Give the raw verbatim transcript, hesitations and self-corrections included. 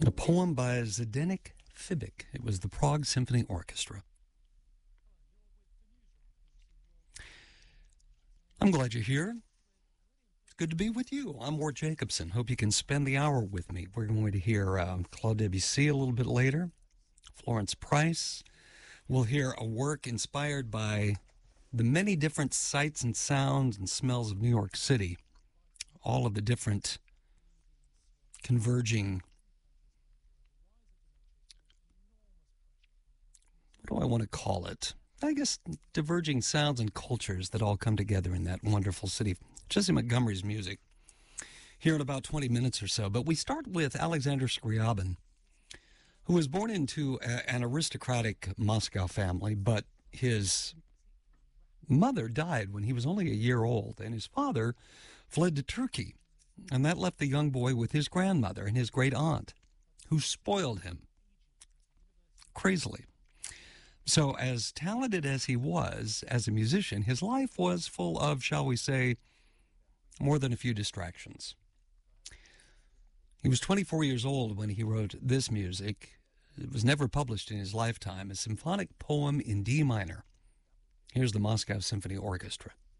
A poem by Zdeněk Fibik. It was the Prague Symphony Orchestra. I'm glad you're here. It's good to be with you. I'm Ward Jacobson. Hope you can spend the hour with me. We're going to hear uh, Claude Debussy a little bit later, Florence Price. We'll hear a work inspired by the many different sights and sounds and smells of New York City, all of the different converging, what do I want to call it? I guess diverging sounds and cultures that all come together in that wonderful city. Jesse Montgomery's music here in about twenty minutes or so. But we start with Alexander Scriabin, who was born into a, an aristocratic Moscow family, but his mother died when he was only a year old, and his father fled to Turkey. And that left the young boy with his grandmother and his great aunt, who spoiled him crazily. So as talented as he was as a musician, his life was full of, shall we say, more than a few distractions. He was twenty-four years old when he wrote this music. It was never published in his lifetime, a symphonic poem in D minor. Here's the Moscow Symphony Orchestra.